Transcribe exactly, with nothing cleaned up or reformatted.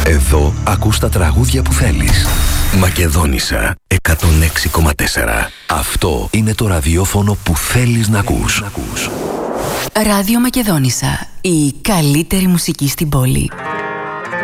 Εδώ ακούς τα τραγούδια που θέλεις. Μακεδόνισσα εκατόν έξι κόμμα τέσσερα. Αυτό είναι το ραδιόφωνο που θέλεις να ακούς. Ράδιο Μακεδόνισσα. Η καλύτερη μουσική στην πόλη.